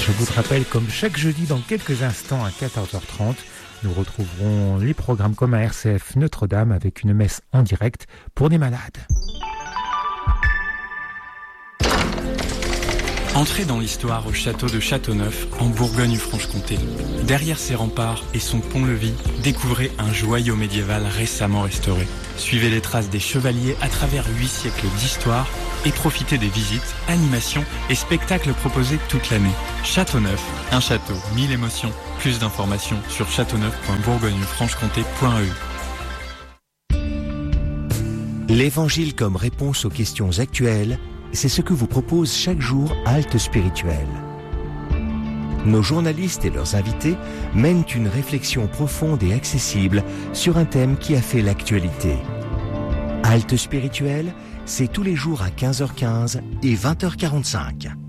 Je vous le rappelle, comme chaque jeudi, dans quelques instants à 14h30, nous retrouverons les programmes comme à RCF Notre-Dame avec une messe en direct pour des malades. Entrez dans l'histoire au château de Châteauneuf, en Bourgogne-Franche-Comté. Derrière ses remparts et son pont-levis, découvrez un joyau médiéval récemment restauré. Suivez les traces des chevaliers à travers 8 siècles d'histoire et profitez des visites, animations et spectacles proposés toute l'année. Châteauneuf, un château, 1000 émotions. Plus d'informations sur châteauneuf.bourgognefranche-comté.eu. L'Évangile comme réponse aux questions actuelles, c'est ce que vous propose chaque jour Halte Spirituelle. Nos journalistes et leurs invités mènent une réflexion profonde et accessible sur un thème qui a fait l'actualité. Halte Spirituelle, c'est tous les jours à 15h15 et 20h45.